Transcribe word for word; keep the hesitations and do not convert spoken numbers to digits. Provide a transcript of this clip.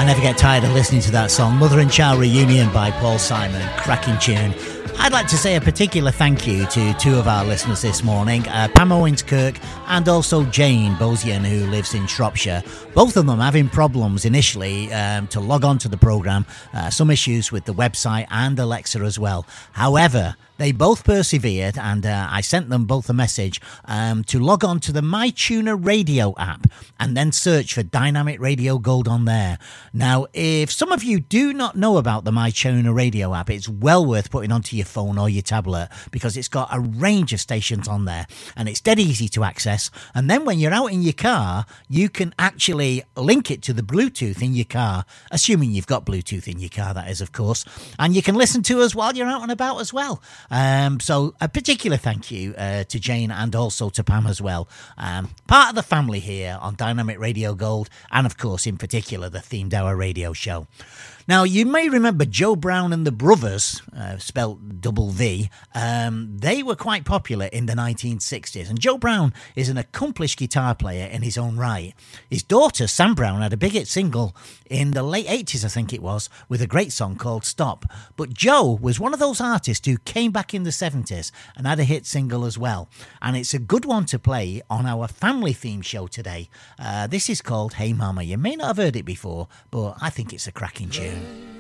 I never get tired of listening to that song, Mother and Child Reunion by Paul Simon, cracking tune. I'd like to say a particular thank you to two of our listeners this morning, uh, Pam Owens-Kirk and also Jane Bosian, who lives in Shropshire. Both of them having problems initially um, to log on to the programme, uh, some issues with the website and Alexa as well. However, they both persevered, and uh, I sent them both a message um, to log on to the MyTuner Radio app and then search for Dynamic Radio Gold on there. Now, if some of you do not know about the MyTuner Radio app, it's well worth putting onto your phone or your tablet because it's got a range of stations on there and it's dead easy to access. And then when you're out in your car, you can actually link it to the Bluetooth in your car, assuming you've got Bluetooth in your car, that is, of course. And you can listen to us while you're out and about as well. Um, so a particular thank you uh, to Jane and also to Pam as well. Um, part of the family here on Dynamic Radio Gold and, of course, in particular, the Themed Hour radio show. Now, you may remember Joe Brown and the Brothers, uh, spelt double V. Um, they were quite popular in the nineteen sixties, and Joe Brown is an accomplished guitar player in his own right. His daughter, Sam Brown, had a big hit single in the late eighties, I think it was, with a great song called Stop. But Joe was one of those artists who came back in the seventies and had a hit single as well. And it's a good one to play on our family theme show today. Uh, this is called Hey Mama. You may not have heard it before, but I think it's a cracking tune.